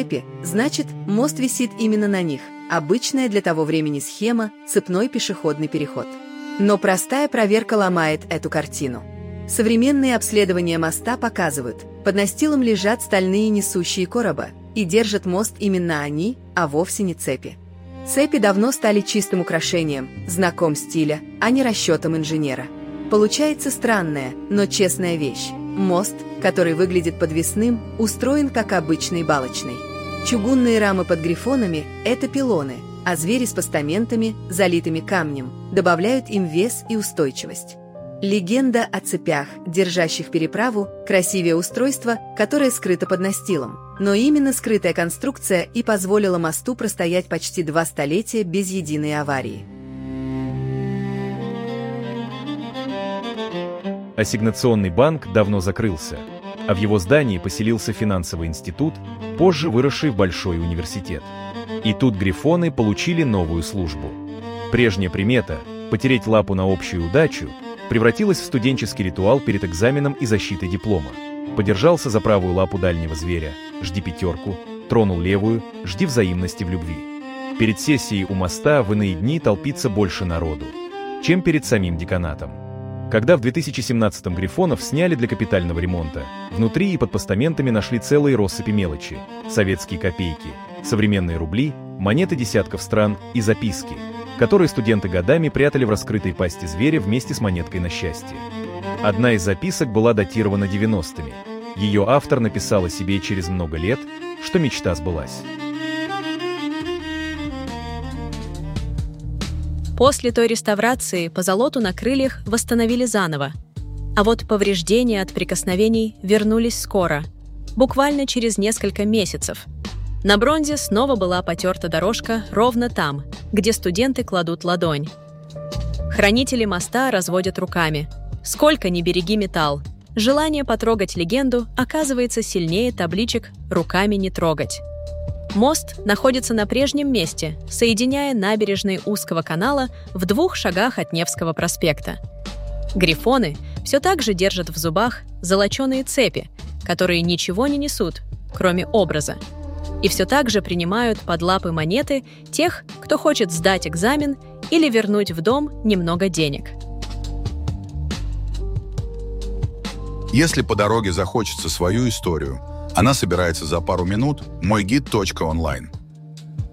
цепи, значит, мост висит именно на них. Обычная для того времени схема – цепной пешеходный переход. Но простая проверка ломает эту картину. Современные обследования моста показывают, под настилом лежат стальные несущие короба, и держат мост именно они, а вовсе не цепи. Цепи давно стали чистым украшением, знаком стиля, а не расчетом инженера. Получается странная, но честная вещь. Мост, который выглядит подвесным, устроен как обычный балочный. Чугунные рамы под грифонами – это пилоны, а звери с постаментами, залитыми камнем, добавляют им вес и устойчивость. Легенда о цепях, держащих переправу, красивее устройства, которое скрыто под настилом. Но именно скрытая конструкция и позволила мосту простоять почти 2 столетия без единой аварии. Ассигнационный банк давно закрылся, а в его здании поселился финансовый институт, позже выросший в большой университет. И тут грифоны получили новую службу. Прежняя примета – потереть лапу на общую удачу – превратилась в студенческий ритуал перед экзаменом и защитой диплома. Подержался за правую лапу дальнего зверя – жди 5, тронул левую – жди взаимности в любви. Перед сессией у моста в иные дни толпится больше народу, чем перед самим деканатом. Когда в 2017-м грифонов сняли для капитального ремонта, внутри и под постаментами нашли целые россыпи мелочи – советские копейки, современные рубли, монеты десятков стран и записки, которые студенты годами прятали в раскрытой пасти зверя вместе с монеткой на счастье. Одна из записок была датирована 90-ми. Ее автор написал о себе через много лет, что мечта сбылась. После той реставрации позолоту на крыльях восстановили заново. А вот повреждения от прикосновений вернулись скоро, буквально через несколько месяцев. На бронзе снова была потерта дорожка ровно там, где студенты кладут ладонь. Хранители моста разводят руками. Сколько ни береги металл, желание потрогать легенду оказывается сильнее табличек «Руками не трогать». Мост находится на прежнем месте, соединяя набережные узкого канала в 2 шагах от Невского проспекта. Грифоны все так же держат в зубах золоченые цепи, которые ничего не несут, кроме образа. И все так же принимают под лапы монеты тех, кто хочет сдать экзамен или вернуть в дом немного денег. Если по дороге захочется свою историю, она собирается за пару минут. Мойгид.онлайн.